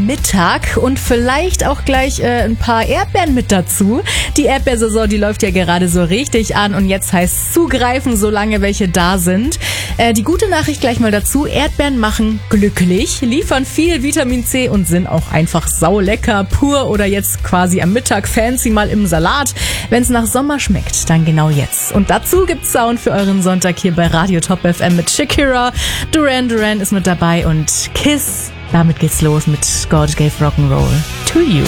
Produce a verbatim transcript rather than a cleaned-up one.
Mittag und vielleicht auch gleich äh, ein paar Erdbeeren mit dazu. Die Erdbeersaison, die läuft ja gerade so richtig an und jetzt heißt zugreifen, solange welche da sind. Äh, die gute Nachricht gleich mal dazu, Erdbeeren machen glücklich, liefern viel Vitamin C und sind auch einfach saulecker, pur oder jetzt quasi am Mittag fancy mal im Salat. Wenn es nach Sommer schmeckt, dann genau jetzt. Und dazu gibt's Sound für euren Sonntag hier bei Radio Top F M mit Shakira. Duran Duran ist mit dabei und Kiss. Damit geht's los mit God Gave Rock'n'Roll to You.